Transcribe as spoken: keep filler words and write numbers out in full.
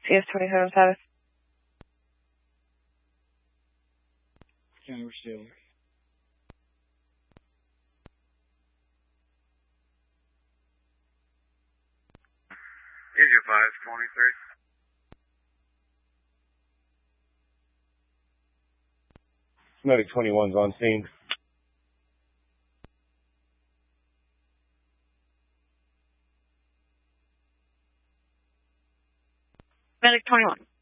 C S twenty-seven status. County, we're still. Easy five twenty-three. Medic twenty-one's on scene. Medic twenty-one.